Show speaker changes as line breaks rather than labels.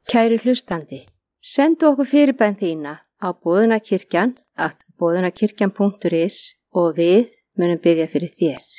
Kæri hlustandi, sendu okkur fyrirbæn þína á boðunarkirkjan@boðunarkirkjan.is og við munum biðja fyrir þér.